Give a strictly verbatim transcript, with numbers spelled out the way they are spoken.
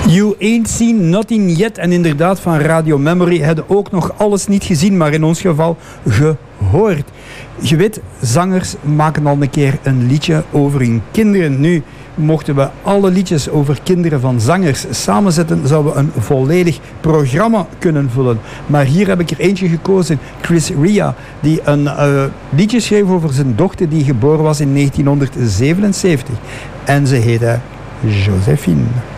You ain't seen nothing yet. En inderdaad, van Radio Memory hadden ook nog alles niet gezien, maar in ons geval gehoord. Je weet, zangers maken al een keer een liedje over hun kinderen. Nu, mochten we alle liedjes over kinderen van zangers samenzetten, zouden we een volledig programma kunnen vullen. Maar hier heb ik er eentje gekozen, Chris Rea, die een uh, liedje schreef over zijn dochter die geboren was in negentienhonderdzevenenzeventig. En ze heette Josephine.